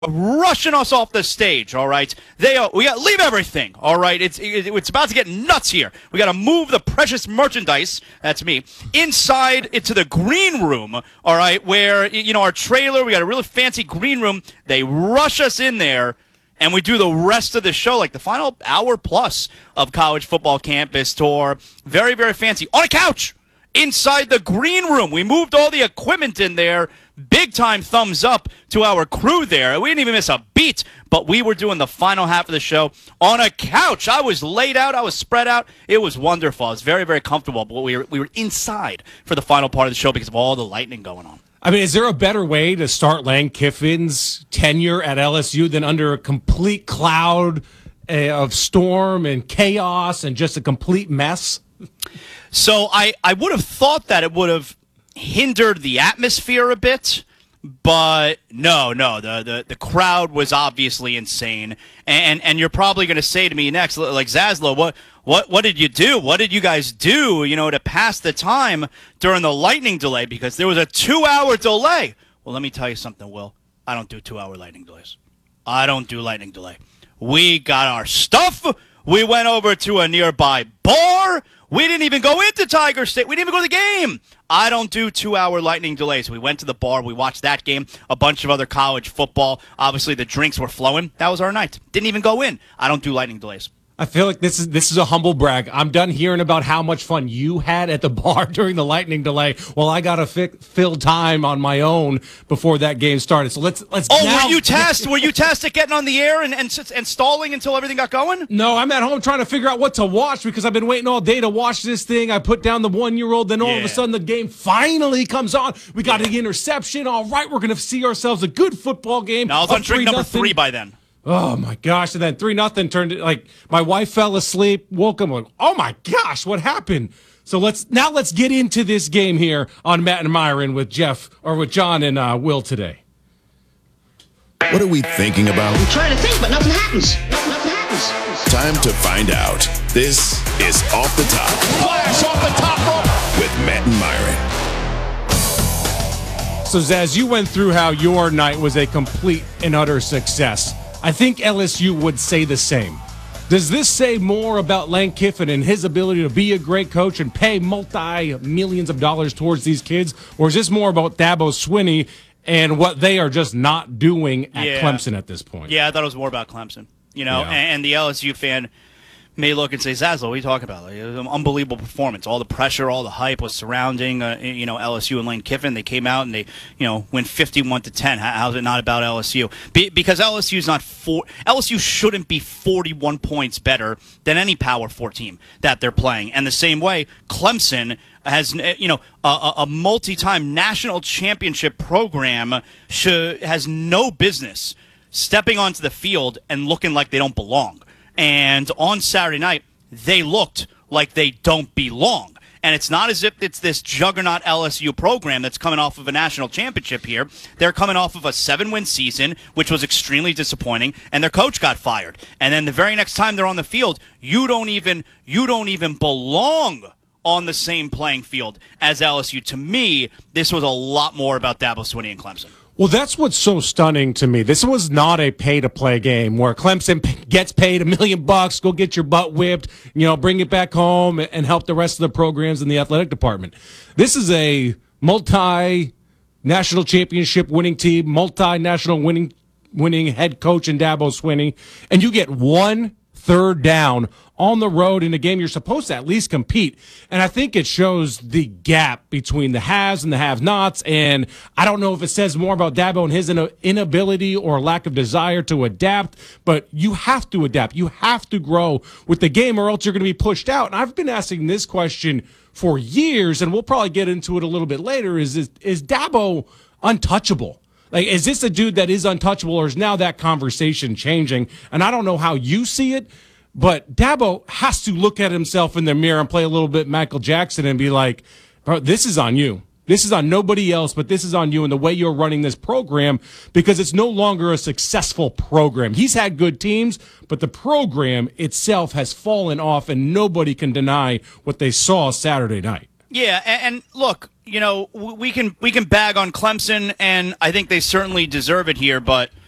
rushing us off the stage, all right? We got leave everything, all right? It's about to get nuts here. We got to move the precious merchandise, that's me, inside into the green room, all right, where, our trailer, we got a really fancy green room. They rush us in there, and we do the rest of the show, like the final hour plus of College Football Campus Tour. Very, very fancy. On a couch inside the green room. We moved all the equipment in there. Big time thumbs up to our crew there. We didn't even miss a beat, but we were doing the final half of the show on a couch. I was laid out. I was spread out. It was wonderful. I was very, very comfortable, but we were inside for the final part of the show because of all the lightning going on. I mean, is there a better way to start Lane Kiffin's tenure at LSU than under a complete cloud of storm and chaos and just a complete mess? So I would have thought that it would have hindered the atmosphere a bit, but no, the crowd was obviously insane, and you're probably going to say to me next, like, Zaslow, what did you do? What did you guys do, to pass the time during the lightning delay? Because there was a 2-hour delay. Well, let me tell you something, Will. I don't do 2-hour lightning delays. I don't do lightning delay. We got our stuff. We went over to a nearby bar. We didn't even go into Tiger State. We didn't even go to the game. I don't do 2-hour lightning delays. We went to the bar. We watched that game, a bunch of other college football. Obviously, the drinks were flowing. That was our night. Didn't even go in. I don't do lightning delays. I feel like this is a humble brag. I'm done hearing about how much fun you had at the bar during the lightning delay. Well, I got to fill time on my own before that game started. So let's. Oh, now... were you tasked at getting on the air and stalling until everything got going? No, I'm at home trying to figure out what to watch because I've been waiting all day to watch this thing. I put down the 1-year-old, then all of a sudden the game finally comes on. We got an interception. All right, we're going to see ourselves a good football game. No, I was on drink number 3 by then. Oh, my gosh. And then 3-0 turned it, like, my wife fell asleep, woke up, like, oh, my gosh, what happened? So let's get into this game here on Matt and Myron with John and Will today. What are we thinking about? I'm trying to think, but nothing happens. Nothing happens. Time to find out. This is Off the Top. Flash off the top rope. With Matt and Myron. So, Zaz, you went through how your night was a complete and utter success. I think LSU would say the same. Does this say more about Lane Kiffin and his ability to be a great coach and pay multi-millions of dollars towards these kids? Or is this more about Dabo Swinney and what they are just not doing at Clemson at this point? Yeah, I thought it was more about Clemson. And the LSU fan may look and say, Zaslow, what are you talking about? Like, it was an unbelievable performance. All the pressure, all the hype was surrounding, LSU and Lane Kiffin. They came out and they, win 51-10. How's it not about LSU? Because LSU shouldn't be 41 points better than any Power 4 team that they're playing. And the same way, Clemson has, a multi-time national championship program has no business stepping onto the field and looking like they don't belong. And on Saturday night, they looked like they don't belong. And it's not as if it's this juggernaut LSU program that's coming off of a national championship here. They're coming off of a 7-win season, which was extremely disappointing, and their coach got fired. And then the very next time they're on the field, you don't even belong on the same playing field as LSU. To me, this was a lot more about Dabo Swinney and Clemson. Well, that's what's so stunning to me. This was not a pay-to-play game where Clemson gets paid $1 million, go get your butt whipped, bring it back home and help the rest of the programs in the athletic department. This is a multi-national championship winning team, multi-national winning head coach in Dabo Swinney, and you get 1 third down on the road in a game you're supposed to at least compete. And I think it shows the gap between the haves and the have-nots. And I don't know if it says more about Dabo and his inability or lack of desire to adapt, but you have to adapt. You have to grow with the game or else you're going to be pushed out. And I've been asking this question for years, and we'll probably get into it a little bit later. Is Dabo untouchable? Like, is this a dude that is untouchable, or is now that conversation changing? And I don't know how you see it, but Dabo has to look at himself in the mirror and play a little bit Michael Jackson and be like, bro, this is on you. This is on nobody else, but this is on you and the way you're running this program, because it's no longer a successful program. He's had good teams, but the program itself has fallen off, and nobody can deny what they saw Saturday night. Yeah, and look, we can bag on Clemson, and I think they certainly deserve it here, but